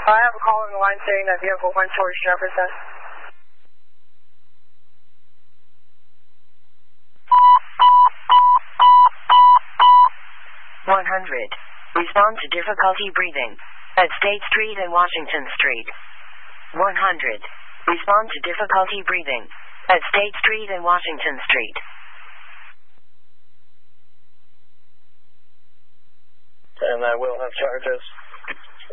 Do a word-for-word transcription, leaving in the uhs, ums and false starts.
I have a call on the line saying that vehicle went towards Jefferson. one hundred. Respond to difficulty breathing at State Street and Washington Street. one hundred. Respond to difficulty breathing at State Street and Washington Street. And I will have charges.